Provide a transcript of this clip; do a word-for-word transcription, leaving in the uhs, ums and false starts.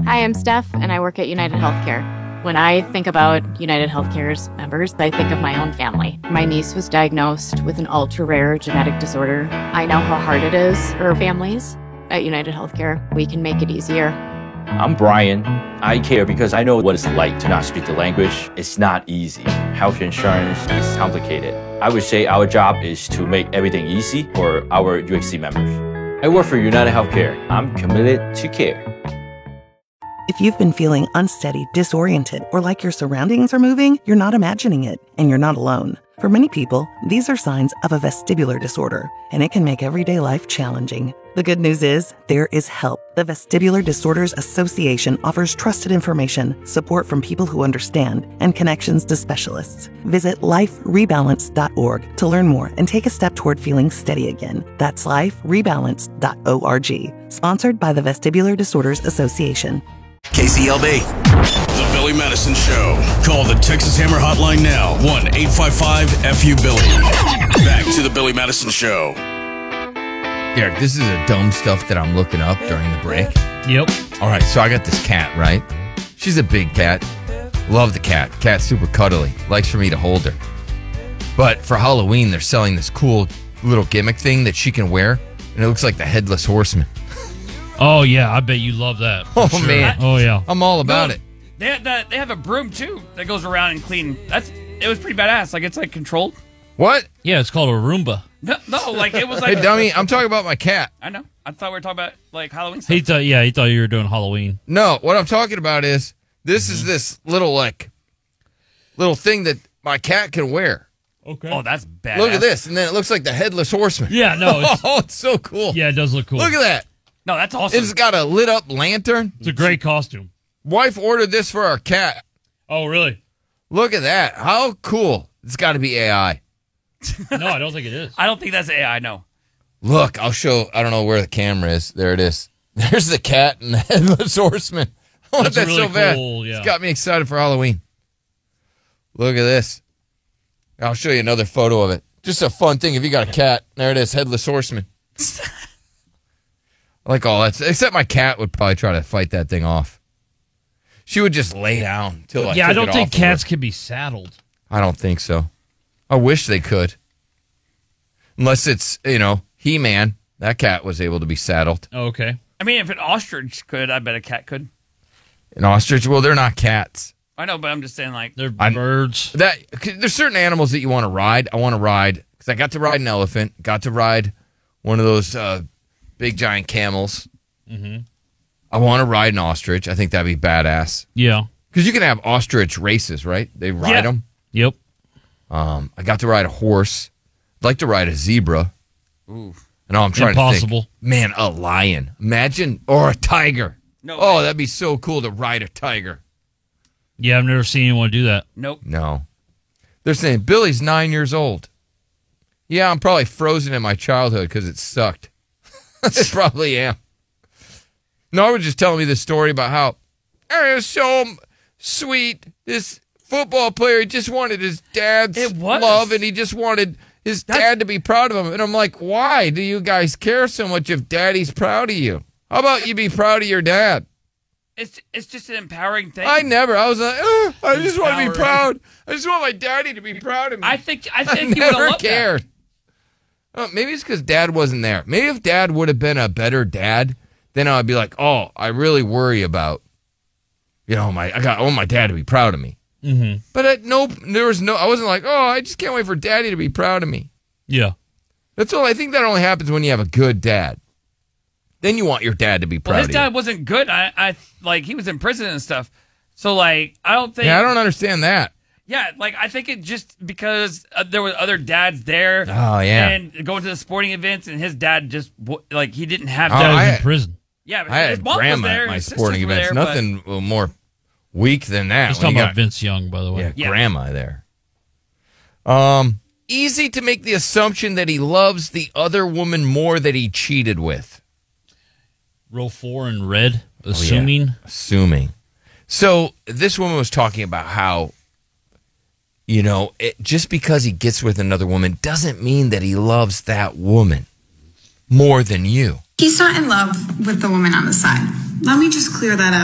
Hi, I'm Steph, and I work at United Healthcare. When I think about United Healthcare's members, I think of my own family. My niece was diagnosed with an ultra-rare genetic disorder. I know how hard it is for families. At United Healthcare, we can make it easier. I'm Brian. I care because I know what it's like to not speak the language. It's not easy. Health insurance is complicated. I would say our job is to make everything easy for our U H C members. I work for United Healthcare. I'm committed to care. If you've been feeling unsteady, disoriented, or like your surroundings are moving, you're not imagining it, and you're not alone. For many people, these are signs of a vestibular disorder, and it can make everyday life challenging. The good news is, there is help. The Vestibular Disorders Association offers trusted information, support from people who understand, and connections to specialists. Visit life rebalance dot org to learn more and take a step toward feeling steady again. That's life rebalance dot org. Sponsored by the Vestibular Disorders Association. K C L B. The Billy Madison Show. Call the Texas Hammer Hotline now. one eight five five F U Billy. Back to the Billy Madison Show. Derek, this is the dumb stuff that I'm looking up during the break. Yep. All right, so I got this cat, right? She's a big cat. Love the cat. Cat's super cuddly. Likes for me to hold her. But for Halloween, they're selling this cool little gimmick thing that she can wear, and it looks like the Headless Horseman. Oh, yeah, I bet you love that. Oh, sure. man. Oh, yeah. I'm all about no, it. They have, that, they have a broom, too, that goes around and clean. That's It was pretty badass. Like, it's, like, controlled. What? Yeah, it's called a Roomba. No, no like, it was like... Hey, dummy, I'm talking about my cat. I know. I thought we were talking about, like, Halloween stuff. He thought, yeah, he thought you were doing Halloween. No, what I'm talking about is, this mm-hmm. is this little, like, little thing that my cat can wear. Okay. Oh, that's badass. Look at this, and then it looks like the Headless Horseman. Yeah, no. It's, oh, it's so cool. Yeah, it does look cool. Look at that. No, that's awesome. It's got a lit up lantern. It's a great costume. Wife ordered this for our cat. Oh, really? Look at that. How cool. It's got to be A I. No, I don't think it is. I don't think that's A I, no. Look, I'll show. I don't know where the camera is. There it is. There's the cat and the Headless Horseman. I want That's that really so bad. cool, yeah. It's got me excited for Halloween. Look at this. I'll show you another photo of it. Just a fun thing if you got a cat. There it is, Headless Horseman. I like all that. Except my cat would probably try to fight that thing off. She would just lay down till I Yeah, took I don't it think off of cats her. can be saddled. I don't think so. I wish they could. Unless it's, you know, He-Man. That cat was able to be saddled. Oh, okay. I mean, if an ostrich could, I bet a cat could. An ostrich, well, they're not cats. I know, but I'm just saying, like... They're I- birds. That There's certain animals that you want to ride. I want to ride, because I got to ride an elephant, got to ride one of those uh, big giant camels. Mm-hmm. I want to ride an ostrich. I think that'd be badass. Yeah. Because you can have ostrich races, right? They ride Yeah. them. Yep. Um, I got to ride a horse. I'd like to ride a zebra. Ooh. No, I'm trying Impossible. to think. Man, a lion. Imagine. Or a tiger. No Oh, way. that'd be so cool to ride a tiger. Yeah, I've never seen anyone do that. Nope. No. They're saying, Billy's nine years old. Yeah, I'm probably frozen in my childhood because it sucked. I probably am. Norma was just telling me this story about how oh, it was so sweet. This football player, he just wanted his dad's It was. love, and he just wanted his That's- dad to be proud of him. And I'm like, why do you guys care so much if daddy's proud of you? How about you be proud of your dad? It's it's just an empowering thing. I never. I was like, oh, I just want to be Empowering. proud. I just want my daddy to be proud of me. I think I I think he would have never loved cared. Oh, maybe it's because dad wasn't there. Maybe if dad would have been a better dad, then I'd be like, oh, I really worry about, you know, my I got I want my dad to be proud of me. Mm-hmm. But I, no, there was no. I wasn't like, oh, I just can't wait for daddy to be proud of me. Yeah. That's all. I think that only happens when you have a good dad. Then you want your dad to be that. Well, proud his of dad you. wasn't good. I I like he was in prison and stuff. So like I don't think. Yeah, I don't understand that. Yeah, like I think it just because uh, there were other dads there. Oh, yeah. And going to the sporting events, and his dad just w- like he didn't have. Oh, Dad was I- in prison. yeah, but I his had mom was grandma there. at my his sisters sporting were events. there, but- Nothing more weak than that. He's when talking you about got- Vince Young, by the way. Yeah, Yeah. grandma there. Um, easy to make the assumption that he loves the other woman more that he cheated with. Row four in red, assuming. Assuming. So this woman was talking about how, you know, it, just because he gets with another woman doesn't mean that he loves that woman more than you. He's not in love with the woman on the side. Let me just clear that up.